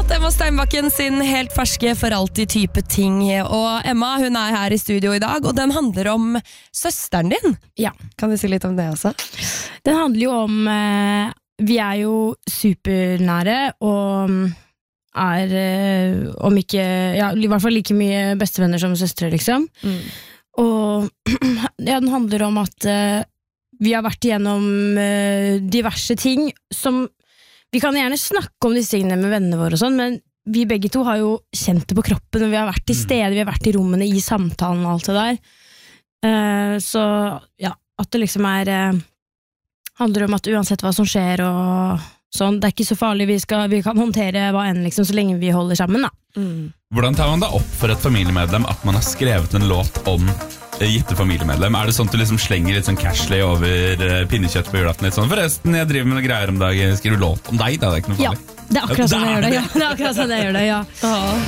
fått Emma Steinbakken sin helt ferske For alltid type ting. Og Emma, hun her I studio I dag, og den handler om søsteren din. Ja. Kan du si litt om det også? Den handler jo om vi jo supernære og om ikke I hvert fall like mye bestevenner som søstre liksom. Og ja, den handler om at vi har vært igjennom diverse ting som vi kan gjerne snakke om disse tingene med vennene våre og sånn, men vi begge to har jo kjent det på kroppen, og vi har vært I stedet, vi har vært I rommene I samtalen og alt det der. Så ja, at det liksom handler om at uansett hva som skjer og sånn, det ikke så farlig, vi kan håndtere hva enn liksom, så lenge vi holder sammen da. Hvordan tar man da opp for et familiemedlem at man har skrevet en låt om gitte familiemedlem? Det sånn at du liksom slenger litt sånn cashly over pinnekjøtt på julaften litt sånn, forresten, jeg driver med noen greier om dagen, skriver låt om deg, det ikke noe farlig. Ja, det akkurat sånn jeg gjør det, ja. Det akkurat sånn jeg gjør det, ja.